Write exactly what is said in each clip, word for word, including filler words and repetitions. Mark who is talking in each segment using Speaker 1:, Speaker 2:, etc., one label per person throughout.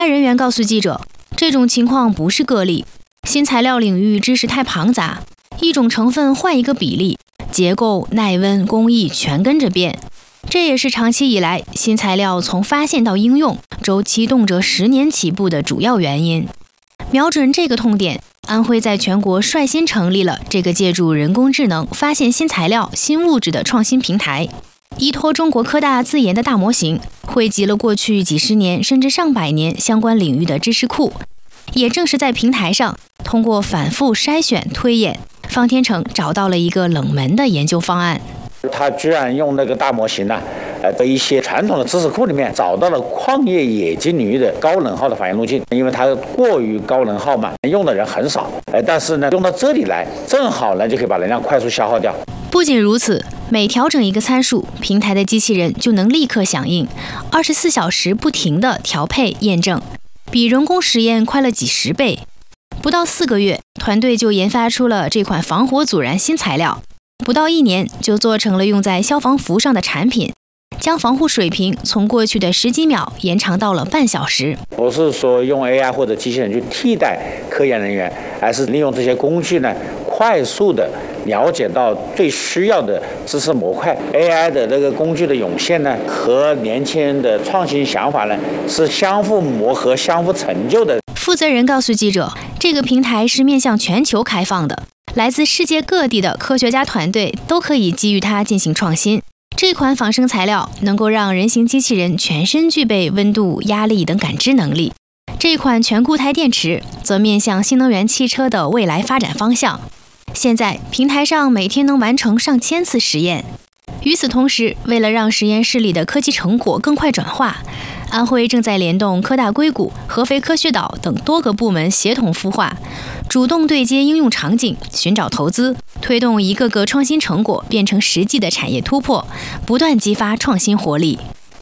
Speaker 1: 人员告诉记者，这种情况不是个例，新材料领域知识太庞杂，一种成分换一个比例，结构、耐温、工艺全跟着变。这也是长期以来新材料从发现到应用周期动辄十年起步的主要原因。瞄准这个痛点，安徽在全国率先成立了这个借助人工智能发现新材料、新物质的创新平台。依托中国科大自研的大模型，汇集了过去几十年甚至上百年相关领域的知识库。也正是在平台上，通过反复筛选推演，方天成找到了一个冷门的研究方案。
Speaker 2: 他居然用那个大模型呢，呃，在一些传统的知识库里面找到了矿业冶金领域的高能耗的反应路径，因为它过于高能耗嘛，用的人很少，呃，但是呢，用到这里来，正好呢就可以把能量快速消耗掉。
Speaker 1: 不仅如此，每调整一个参数，平台的机器人就能立刻响应，二十四小时不停地调配验证，比人工实验快了几十倍。不到四个月，团队就研发出了这款防火阻燃新材料。不到一年就做成了用在消防服上的产品，将防护水平从过去的十几秒延长到了半小时。
Speaker 2: 不是说用 A I 或者机器人去替代科研人员，而是利用这些工具呢，快速的了解到最需要的知识模块。A I 的这个工具的涌现呢，和年轻人的创新想法呢，是相互磨合、相互成就的。
Speaker 1: 负责人告诉记者，这个平台是面向全球开放的。来自世界各地的科学家团队都可以基于它进行创新。这款仿生材料能够让人形机器人全身具备温度、压力等感知能力。这款全固态电池则面向新能源汽车的未来发展方向。现在平台上每天能完成上千次实验。与此同时，为了让实验室里的科技成果更快转化，安徽正在联动科大硅谷、合肥科学岛等多个部门协同孵化，主动对接应用场景，寻找投资，推动一个个创新成果变成实际的产业突破，不断激发创新活力。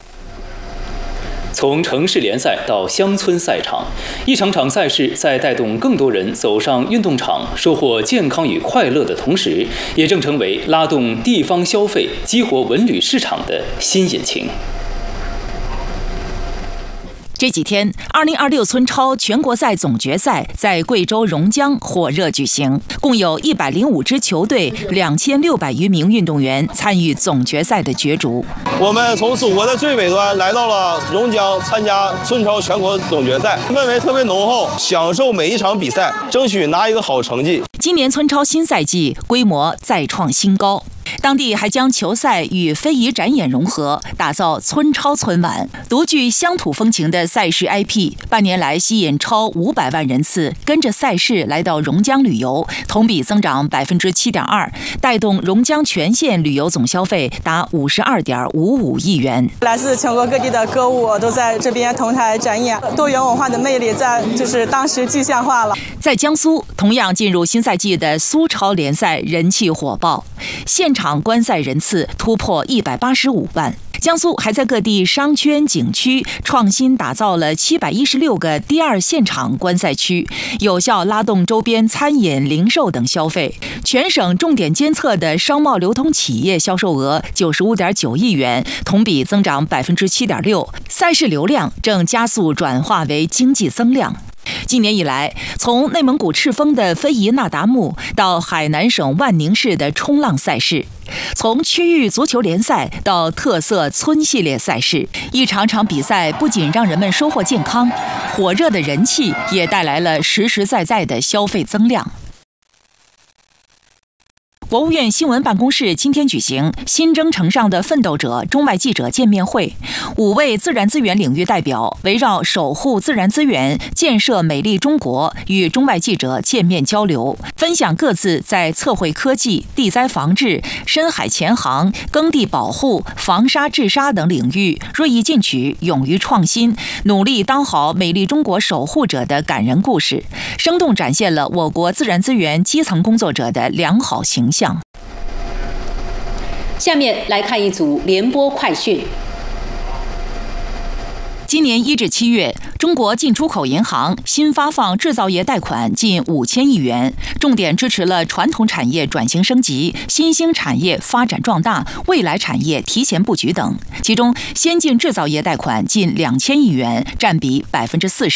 Speaker 3: 从城市联赛到乡村赛场，一场场赛事在带动更多人走上运动场，收获健康与快乐的同时，也正成为拉动地方消费、激活文旅市场的新引擎。
Speaker 4: 这几天，二零二六村超全国赛总决赛在贵州榕江火热举行，共有一百零五支球队、两千六百余名运动员参与总决赛的角逐。
Speaker 5: 我们从祖国的最北端来到了榕江，参加村超全国总决赛，氛围特别浓厚，享受每一场比赛，争取拿一个好成绩。
Speaker 4: 今年村超新赛季规模再创新高。当地还将球赛与非遗展演融合，打造村超村晚，独具乡土风情的赛事 I P， 半年来吸引超五百万人次跟着赛事来到榕江旅游，同比增长百分之七点二，带动榕江全县旅游总消费达五十二点五五亿元。
Speaker 6: 来自全国各地的歌舞都在这边同台展演，多元文化的魅力在就是当时具象化了。
Speaker 4: 在江苏，同样进入新赛季的苏超联赛人气火爆，现场观赛人次突破一百八十五万。江苏还在各地商圈、景区创新打造了七百一十六个第二现场观赛区，有效拉动周边餐饮、零售等消费。全省重点监测的商贸流通企业销售额九十五点九亿元，同比增长百分之七点六。赛事流量正加速转化为经济增量。今年以来，从内蒙古赤峰的非遗那达慕到海南省万宁市的冲浪赛事，从区域足球联赛到特色村系列赛事，一场场比赛不仅让人们收获健康，火热的人气也带来了实实在在的消费增量。国务院新闻办公室今天举行新征程上的奋斗者中外记者见面会，五位自然资源领域代表围绕守护自然资源、建设美丽中国，与中外记者见面交流，分享各自在测绘科技、地灾防治、深海潜航、耕地保护、防沙治沙等领域锐意进取、勇于创新，努力当好美丽中国守护者的感人故事，生动展现了我国自然资源基层工作者的良好形象。
Speaker 7: 下面来看一组联播快讯。
Speaker 4: 今年一至七月，中国进出口银行新发放制造业贷款近五千亿元，重点支持了传统产业转型升级、新兴产业发展壮大、未来产业提前布局等。其中，先进制造业贷款近两千亿元，占比百分之四十。